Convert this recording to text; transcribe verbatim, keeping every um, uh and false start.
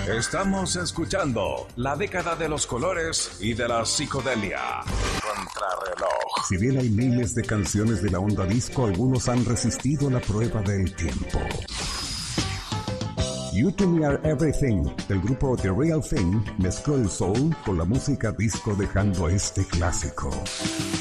Estamos escuchando la década de los colores y de la psicodelia. Contrarreloj. Si bien hay miles de canciones de la onda disco, algunos han resistido la prueba del tiempo. You To Me Are Everything, del grupo The Real Thing, mezcló el soul con la música disco dejando este clásico.